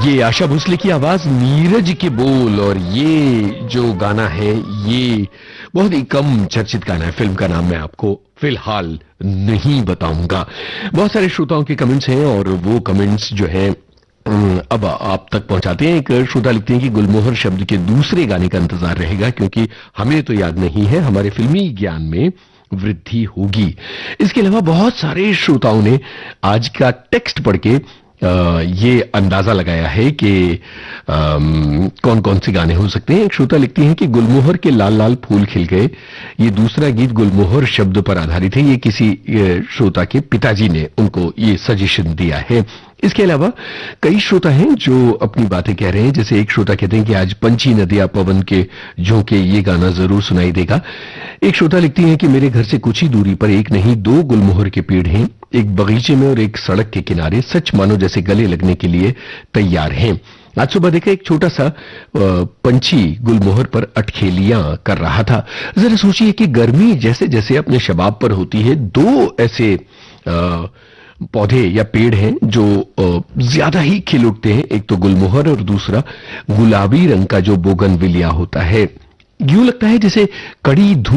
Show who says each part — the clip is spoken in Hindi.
Speaker 1: ये आशा भोसले की आवाज, नीरज के बोल, और ये जो गाना है ये बहुत ही कम चर्चित गाना है। फिल्म का नाम मैं आपको फिलहाल नहीं बताऊंगा। बहुत सारे श्रोताओं के कमेंट्स हैं और वो कमेंट्स जो है अब आप तक पहुंचाते हैं। एक श्रोता लिखते हैं कि गुलमोहर शब्द के दूसरे गाने का इंतजार रहेगा क्योंकि हमें तो याद नहीं है, हमारे फिल्मी ज्ञान में वृद्धि होगी। इसके अलावा बहुत सारे श्रोताओं ने आज का टेक्स्ट पढ़ के ये अंदाजा लगाया है कि कौन कौन से गाने हो सकते हैं। एक श्रोता लिखती हैं कि गुलमोहर के लाल लाल फूल खिल गए, ये दूसरा गीत गुलमोहर शब्द पर आधारित है। ये किसी श्रोता के पिताजी ने उनको ये सजेशन दिया है। इसके अलावा कई श्रोता हैं जो अपनी बातें कह रहे हैं। जैसे एक श्रोता कहते हैं कि आज पंछी नदियां पवन के झोंके, ये गाना जरूर सुनाई देगा। एक श्रोता लिखती हैं कि मेरे घर से कुछ ही दूरी पर एक नहीं दो गुलमोहर के पेड़ हैं, एक बगीचे में और एक सड़क के किनारे, सच मानो जैसे गले लगने के लिए तैयार हैं। आज सुबह देखा एक छोटा सा पंछी गुलमोहर पर अटखेलियां कर रहा था। जरा सोचिए कि गर्मी जैसे जैसे अपने शबाब पर होती है, दो ऐसे पौधे या पेड़ हैं जो ज्यादा ही खिल उठते हैं। एक तो गुलमोहर और दूसरा गुलाबी रंग का जो बोगनविलिया होता है। यूं लगता है जैसे कड़ी धूप